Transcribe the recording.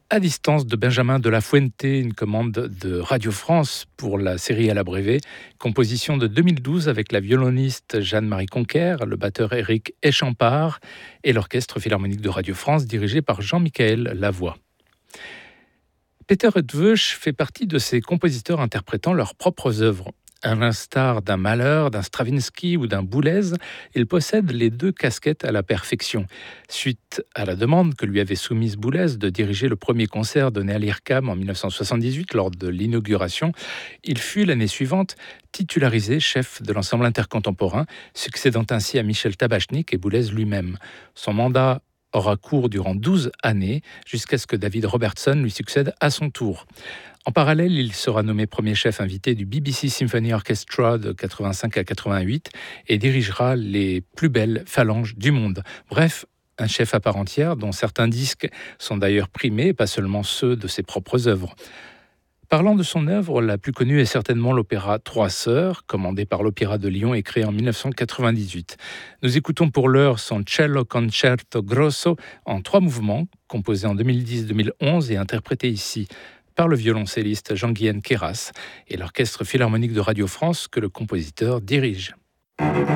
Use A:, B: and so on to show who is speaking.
A: À distance de Benjamin de la Fuente, une commande de Radio France pour la série à la Brévet, composition de 2012 avec la violoniste Jeanne-Marie Conquer, le batteur Éric Echampard et l'orchestre philharmonique de Radio France dirigé par Jean-Michel Lavoie. Peter Eötvös fait partie de ces compositeurs interprétant leurs propres œuvres. À l'instar d'un Mahler, d'un Stravinsky ou d'un Boulez, il possède les deux casquettes à la perfection. Suite à la demande que lui avait soumise Boulez de diriger le premier concert donné à l'IRCAM en 1978 lors de l'inauguration, il fut l'année suivante titularisé chef de l'ensemble intercontemporain, succédant ainsi à Michel Tabachnik et Boulez lui-même. Son mandat aura cours durant 12 années, jusqu'à ce que David Robertson lui succède à son tour. En parallèle, il sera nommé premier chef invité du BBC Symphony Orchestra de 85 à 88 et dirigera les plus belles phalanges du monde. Bref, un chef à part entière dont certains disques sont d'ailleurs primés, pas seulement ceux de ses propres œuvres. Parlant de son œuvre, la plus connue est certainement l'opéra Trois Sœurs, commandé par l'Opéra de Lyon et créé en 1998. Nous écoutons pour l'heure son Cello Concerto Grosso en 3 mouvements, composé en 2010-2011 et interprété ici par le violoncelliste Jean-Guyen Queyras et l'Orchestre philharmonique de Radio France que le compositeur dirige.